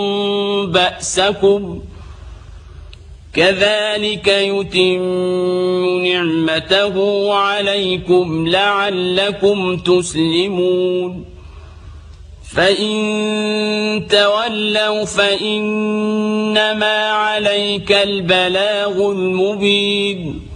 بأسكم كذلك يتم نعمته عليكم لعلكم تسلمون فإن تولوا فإنما عليك البلاغ المبين